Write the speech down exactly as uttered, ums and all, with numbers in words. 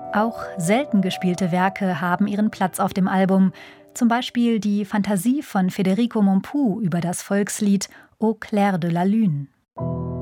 Auch selten gespielte Werke haben ihren Platz auf dem Album. Zum Beispiel die Fantasie von Federico Mompou über das Volkslied Au clair de la lune.